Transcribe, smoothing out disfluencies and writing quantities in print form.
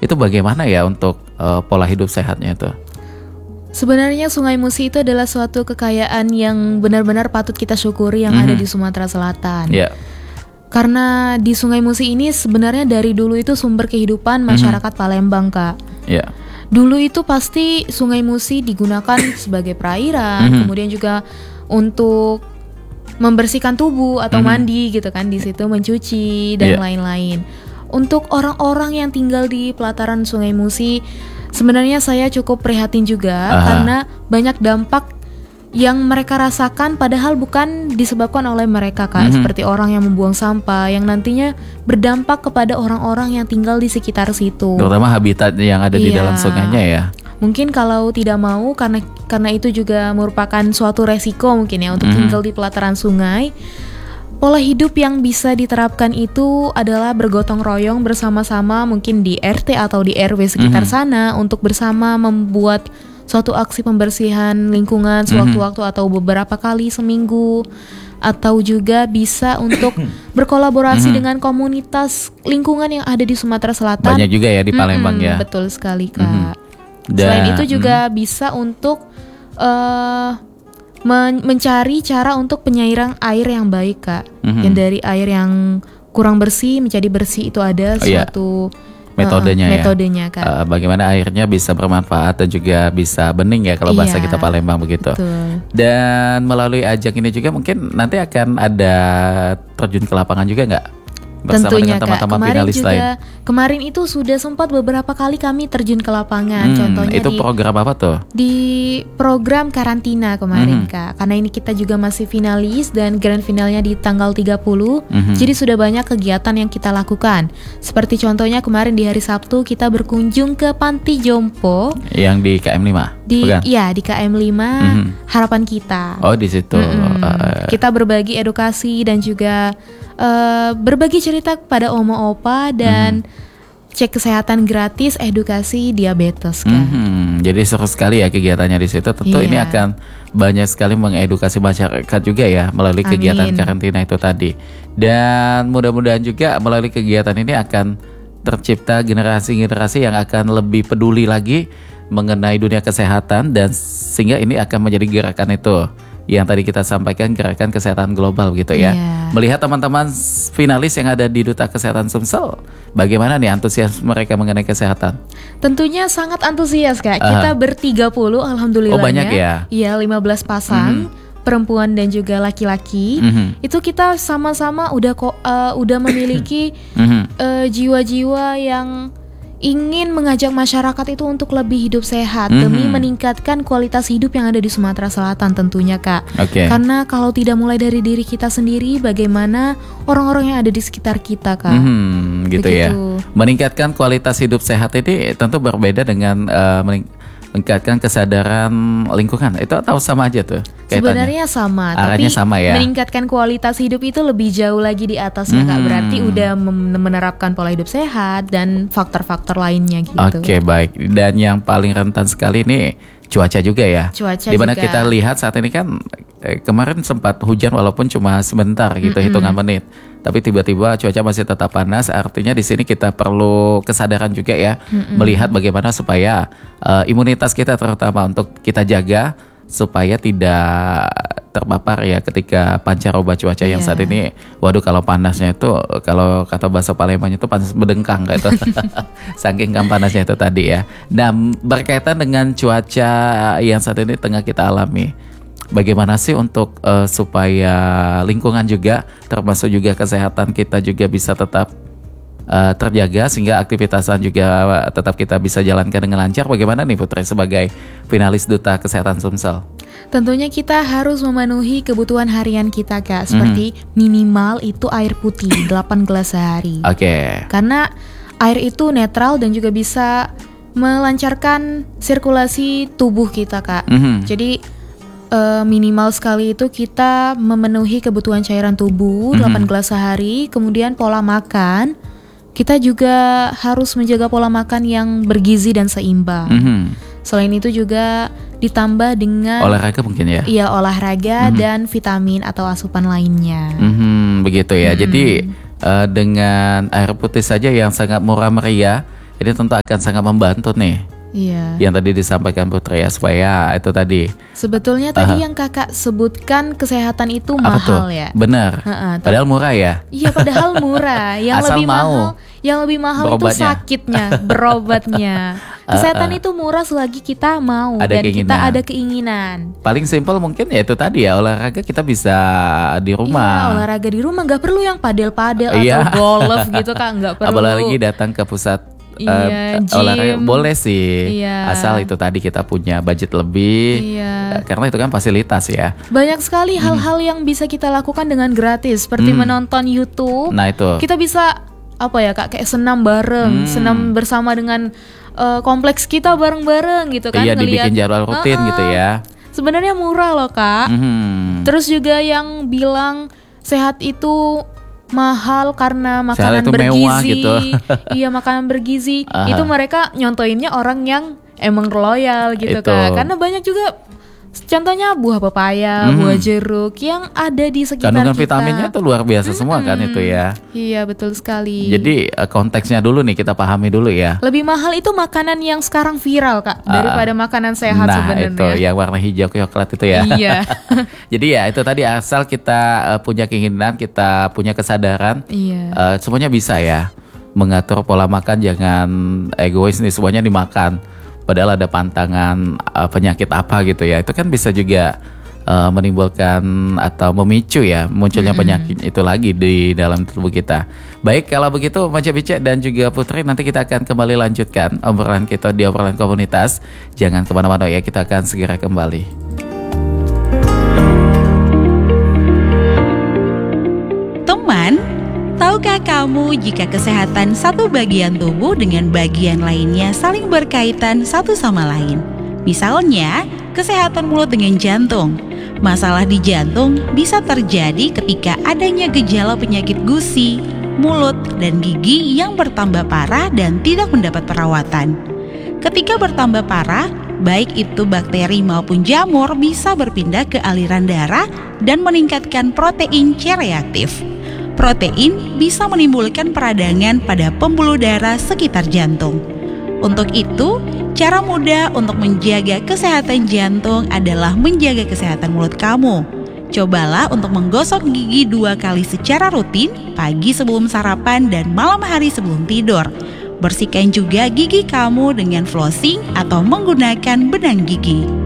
Itu bagaimana ya untuk pola hidup sehatnya itu? Sebenarnya Sungai Musi itu adalah suatu kekayaan yang benar-benar patut kita syukuri yang ada di Sumatera Selatan. Karena di Sungai Musi ini sebenarnya dari dulu itu sumber kehidupan masyarakat Palembang, Kak. Dulu itu pasti Sungai Musi digunakan sebagai perairan, kemudian juga untuk membersihkan tubuh atau mandi gitu kan, di situ mencuci dan lain-lain. Untuk orang-orang yang tinggal di pelataran Sungai Musi, sebenarnya saya cukup prihatin juga karena banyak dampak yang mereka rasakan padahal bukan disebabkan oleh mereka, Kak. Seperti orang yang membuang sampah yang nantinya berdampak kepada orang-orang yang tinggal di sekitar situ. Terutama habitat yang ada di dalam sungainya ya. Mungkin kalau tidak mau karena itu juga merupakan suatu resiko mungkin ya untuk tinggal di pelataran sungai. Pola hidup yang bisa diterapkan itu adalah bergotong royong bersama-sama mungkin di RT atau di RW sekitar sana untuk bersama membuat suatu aksi pembersihan lingkungan sewaktu-waktu atau beberapa kali seminggu, atau juga bisa untuk berkolaborasi dengan komunitas lingkungan yang ada di Sumatera Selatan. Banyak juga ya di Palembang ya. Betul sekali, Kak. Selain itu juga bisa untuk mencari cara untuk penyairan air yang baik, Kak. Yang dari air yang kurang bersih menjadi bersih itu ada suatu metodenya Kak. Bagaimana airnya bisa bermanfaat dan juga bisa bening ya kalau bahasa kita Palembang begitu. Betul. Dan melalui ajang ini juga mungkin nanti akan ada terjun ke lapangan juga nggak? Bersama tentunya, dengan teman-teman finalis lain. Kemarin itu sudah sempat beberapa kali kami terjun ke lapangan. Contohnya itu program apa tuh? Di program karantina kemarin, Kak. Karena ini kita juga masih finalis dan grand finalnya di tanggal 30. Jadi sudah banyak kegiatan yang kita lakukan. Seperti contohnya kemarin di hari Sabtu kita berkunjung ke Panti Jompo yang di KM5. Di KM5 Harapan Kita. Oh, di situ. Kita berbagi edukasi dan juga berbagi cerita kepada oma opa dan cek kesehatan gratis, edukasi diabetes, kan. Jadi seru sekali ya kegiatannya di situ. Tentu ini akan banyak sekali mengedukasi masyarakat juga ya melalui kegiatan karantina itu tadi. Dan mudah-mudahan juga melalui kegiatan ini akan tercipta generasi-generasi yang akan lebih peduli lagi mengenai dunia kesehatan, dan sehingga ini akan menjadi gerakan itu yang tadi kita sampaikan, gerakan kesehatan global gitu ya. Melihat teman-teman finalis yang ada di Duta Kesehatan Sumsel, bagaimana nih antusias mereka mengenai kesehatan? Tentunya sangat antusias, Kak. Kita ber-30 alhamdulillahnya. Oh, banyak ya? Iya, 15 pasang. Perempuan dan juga laki-laki. Itu kita sama-sama udah memiliki jiwa-jiwa yang ingin mengajak masyarakat itu untuk lebih hidup sehat demi meningkatkan kualitas hidup yang ada di Sumatera Selatan tentunya, Kak. Karena kalau tidak mulai dari diri kita sendiri, bagaimana orang-orang yang ada di sekitar kita, Kak? Gitu ya. Meningkatkan kualitas hidup sehat ini tentu berbeda dengan meningkatkan kesadaran lingkungan. Itu atau sama aja tuh kaitannya? Sebenarnya sama, arahnya tapi sama ya. Meningkatkan kualitas hidup itu lebih jauh lagi di atasnya, Kak. Berarti udah menerapkan pola hidup sehat dan faktor-faktor lainnya gitu. Oke, baik. Dan yang paling rentan sekali ini cuaca juga ya. Dimana juga. kita lihat saat ini kan kemarin sempat hujan walaupun cuma sebentar gitu, hitungan menit. Tapi tiba-tiba cuaca masih tetap panas. Artinya di sini kita perlu kesadaran juga ya, melihat bagaimana supaya imunitas kita terutama untuk kita jaga supaya tidak terpapar ya ketika pancaroba cuaca yang saat ini. Waduh, kalau panasnya itu, kalau kata bahasa Palembang itu panas berdengkang gitu. Saking kan panasnya itu tadi ya. Nah, berkaitan dengan cuaca yang saat ini tengah kita alami, bagaimana sih untuk supaya lingkungan juga, termasuk juga kesehatan kita juga bisa tetap terjaga, sehingga aktivitasan juga tetap kita bisa jalankan dengan lancar? Bagaimana nih Putri sebagai finalis Duta Kesehatan Sumsel? Tentunya kita harus memenuhi kebutuhan harian kita, Kak. Seperti minimal itu air putih 8 gelas sehari. Karena air itu netral dan juga bisa melancarkan sirkulasi tubuh kita, Kak. Jadi minimal sekali itu kita memenuhi kebutuhan cairan tubuh 8 gelas sehari. Kemudian pola makan, kita juga harus menjaga pola makan yang bergizi dan seimbang. Selain itu juga ditambah dengan olahraga mungkin ya? Iya, olahraga dan vitamin atau asupan lainnya. Begitu ya. Jadi dengan air putih saja yang sangat murah meriah Ini tentu akan sangat membantu nih. Iya. Yang tadi disampaikan Putri ya, supaya itu tadi. Sebetulnya tadi yang kakak sebutkan kesehatan itu mahal ya. Benar. Padahal murah ya. Iya, padahal murah. Yang asal lebih mau. Yang lebih mahal itu sakitnya, berobatnya. Kesehatan itu murah selagi kita mau ada dan keinginan. kita ada keinginan. Paling simpel mungkin ya itu tadi ya, olahraga kita bisa di rumah. Iya, olahraga di rumah, nggak perlu yang padel-padel atau golf gitu Kak, nggak perlu. Apalagi datang ke pusat olahraga boleh sih, asal itu tadi kita punya budget lebih, karena itu kan fasilitas ya. Banyak sekali hal-hal yang bisa kita lakukan dengan gratis, seperti menonton YouTube. Nah itu kita bisa kayak senam bareng, senam bersama dengan kompleks kita bareng-bareng gitu kan. Iya, dibikin jadwal rutin gitu ya. Sebenarnya murah loh Kak. Terus juga yang bilang sehat itu mahal karena makanan bergizi gitu. Iya, makanan bergizi. Itu mereka nyontoinnya orang yang emang loyal gitu Kak. Karena banyak juga contohnya buah pepaya, buah jeruk yang ada di sekitar kandungan kita. Vitaminnya tuh luar biasa semua kan itu ya. Iya, betul sekali. Jadi konteksnya dulu nih kita pahami dulu ya. Lebih mahal itu makanan yang sekarang viral Kak daripada makanan sehat sebenarnya. Nah itu yang warna hijau coklat itu ya. Iya. Jadi ya itu tadi asal kita punya keinginan, kita punya kesadaran, semuanya bisa ya. Mengatur pola makan, jangan egois nih semuanya dimakan. Padahal ada pantangan penyakit apa gitu ya. Itu kan bisa juga menimbulkan atau memicu ya munculnya penyakit itu lagi di dalam tubuh kita. Baik, kalau begitu Maja Bica dan juga Putri, nanti kita akan kembali lanjutkan obrolan kita di obrolan komunitas. Jangan kemana-mana ya, kita akan segera kembali. Teman, tahukah kamu jika kesehatan satu bagian tubuh dengan bagian lainnya saling berkaitan satu sama lain? Misalnya, kesehatan mulut dengan jantung. Masalah di jantung bisa terjadi ketika adanya gejala penyakit gusi, mulut, dan gigi yang bertambah parah dan tidak mendapat perawatan. Ketika bertambah parah, baik itu bakteri maupun jamur bisa berpindah ke aliran darah dan meningkatkan protein C reaktif. Protein bisa menimbulkan peradangan pada pembuluh darah sekitar jantung. Untuk itu, cara mudah untuk menjaga kesehatan jantung adalah menjaga kesehatan mulut kamu. Cobalah untuk menggosok gigi 2 kali secara rutin, pagi sebelum sarapan dan malam hari sebelum tidur. Bersihkan juga gigi kamu dengan flossing atau menggunakan benang gigi.